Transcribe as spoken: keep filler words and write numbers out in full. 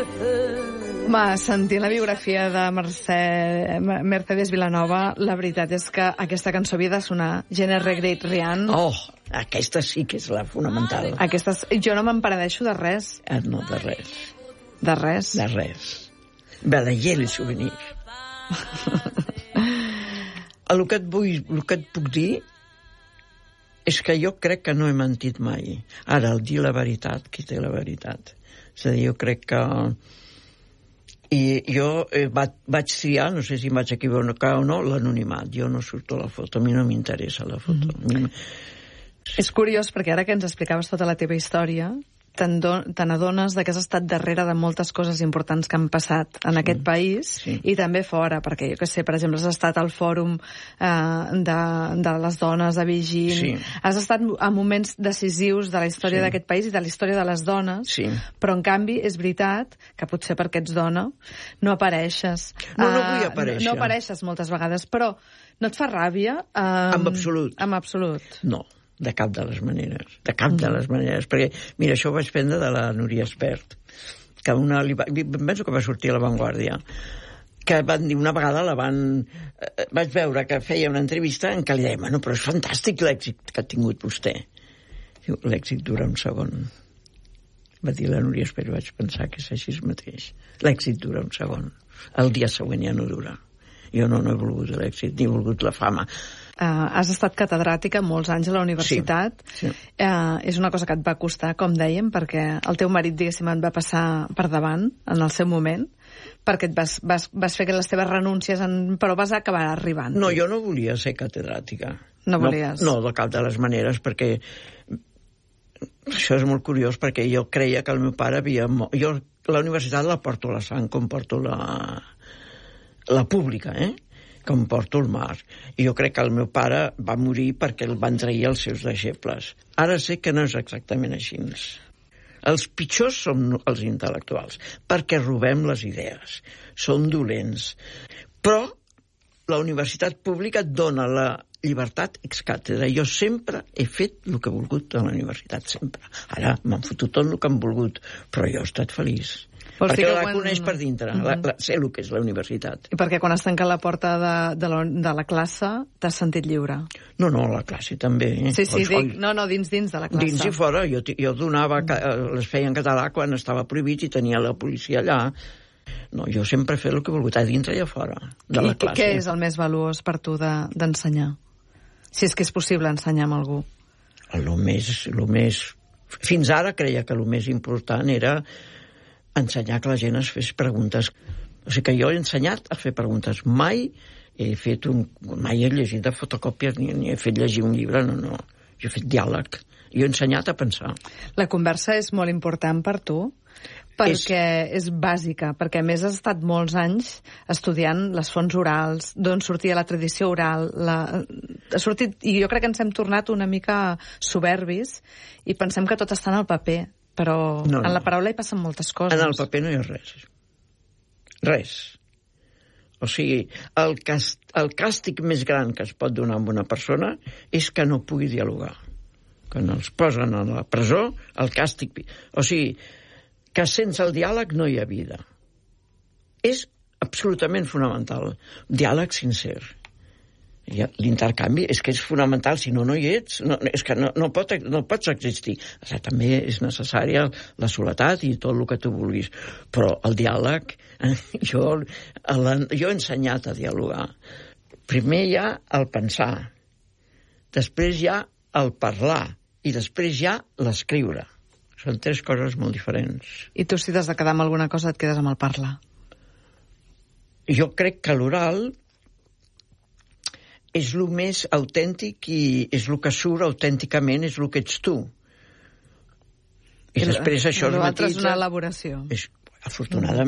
Va, sentint la biografia de Mercè, Mercedes Vilanova, la veritat és que aquesta cançó havia de sonar. Jenna Regret Rian. Oh, aquesta sí que és la fonamental. Aquestes, jo no m'emperadeixo de res. Ah, no, de res. De res? De res. Balayer el souvenir. El que et vull, el que et puc dir és que jo crec que no he mentit mai. Ara, el dir la veritat, qui té la veritat? És a dir, jo crec que... I jo eh, va, vaig triar, no sé si em vaig equivocar o no, l'anonimat. Jo no surto a la foto, a mi no m'interessa la foto. Mm-hmm. És curiós, perquè ara que ens explicaves tota la teva història, te n'adones que has estat darrere de moltes coses importants que han passat en sí, aquest país sí. I també fora, perquè jo que sé, per exemple, has estat al fòrum eh, de, de les dones a Beijing, sí. Has estat a moments decisius de la història sí. D'aquest país i de la història de les dones, sí. Però en canvi és veritat que potser perquè ets dona no apareixes. No, no vull aparèixer. No, no apareixes moltes vegades, però no et fa ràbia? Eh, en absolut. En absolut. No. De cap de les maneres, de cap de les maneres, perquè, mira, això ho vaig prendre de la Núria Espert, que una, li va, penso que va sortir a La Vanguardia, que van dir, una vegada la van... Eh, vaig veure que feia una entrevista en què li deia, bueno, però és fantàstic l'èxit que ha tingut vostè. Diu, l'èxit dura un segon. Va dir la Núria Espert, vaig pensar que és així mateix. L'èxit dura un segon. El dia següent ja no dura. Jo no, no he volgut l'èxit, ni he volgut la fama. Uh, has estat catedràtica molts anys a la universitat. Sí, sí. Uh, és una cosa que et va costar, com dèiem, perquè el teu marit, diguéssim, et va passar per davant en el seu moment, perquè et vas, vas, vas fer les teves renúncies, en... però vas acabar arribant. No, jo no volia ser catedràtica. No volies? No, no, de cap de les maneres, perquè això és molt curiós, perquè jo creia que el meu pare havia... Jo la universitat la porto a la sang com porto la, la pública, eh? Com porto el mar. I jo crec que el meu pare va morir perquè el van trair els seus deixebles. Ara sé que no és exactament així. Els pitjors som els intel·lectuals, perquè robem les idees. Som dolents. Però la universitat pública et dona la llibertat ex càtedra. Jo sempre he fet el que he volgut a la universitat, sempre. Ara m'han fotut tot el que han volgut, però jo he estat feliç. Vols perquè la quan... coneix per dintre, mm-hmm. la, la, sé el que és la universitat. I perquè quan has tancat la porta de, de, la, de la classe t'has sentit lliure? No, no, la classe també. Eh? Sí, sí, dic, no, no, dins, dins de la classe. Dins i fora, jo, jo donava, les feia en català quan estava prohibit i tenia la policia allà. No, jo sempre he fet el que he volgut, a dintre i a fora de la I classe. I què és el més valuós per tu d'ensenyar? De, si és que és possible ensenyar amb algú. El més, el més... Fins ara creia que el més important era ensenyar que la gent es fes preguntes. O sigui que jo he ensenyat a fer preguntes. Mai he fet un... Mai he llegit de fotocòpies ni, ni he fet llegir un llibre, no, no. Jo he fet diàleg. Jo he ensenyat a pensar. La conversa és molt important per tu? Perquè és... és bàsica, perquè a més has estat molts anys estudiant les fonts orals, d'on sortia la tradició oral. La... Ha sortit... I jo crec que ens hem tornat una mica soberbis i pensem que tot està en el paper. Però no, no. En la paraula hi passen moltes coses. En el paper no hi ha res. Res. O sigui, el, cast, el càstig més gran que es pot donar a una persona és que no pugui dialogar. Quan els posen a la presó, el càstig... O sigui, que sense el diàleg no hi ha vida. És absolutament fonamental. Diàleg sincer. L'intercanvi és que és fonamental, si no, no hi ets, no, és que no, no, pot, no pots existir. O sigui, també és necessària la soledat i tot el que tu vulguis, però el diàleg, jo, jo he ensenyat a dialogar. Primer hi ha el pensar, després hi ha el parlar i després hi ha l'escriure. Són tres coses molt diferents. I tu, si t'has de quedar amb alguna cosa, et quedes amb el parlar? Jo crec que l'oral és el més autèntic i és el que surt autènticament, és el que ets tu. I, I després això es matitza... L'altre és una elaboració. És, afortunadament,